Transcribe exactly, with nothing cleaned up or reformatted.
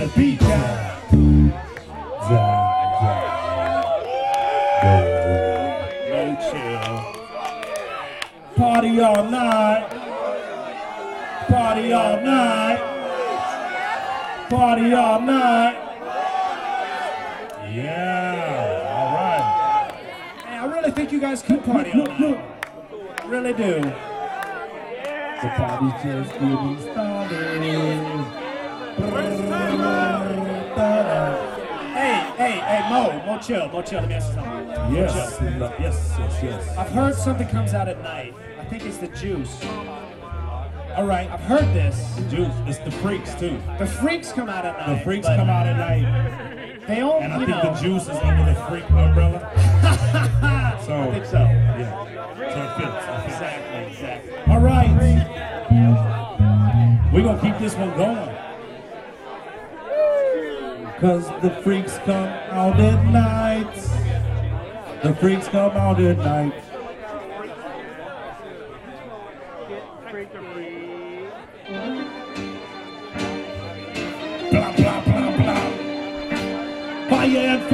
Beat down. No chill. Party all night. Party all night. Party all night. Yeah, all right. Hey, I really think you guys could party all night. I really do. The party's just getting started. Hey, hey, hey, Mo, Mo chill, Mo chill, let me ask you something. Yes, Mo, chill. yes, yes, yes. I've heard something comes out at night. I think it's the juice. All right, I've heard this. Juice, it's the freaks too. The freaks come out at night. The freaks but come out at night. They all, And I you think know. the juice is under the freak umbrella. So, I think so. Yeah. So it fits. It fits. Exactly, exactly. All right. We're going to keep this one going. Because the freaks come out at night. The freaks come out at night. Freak or free.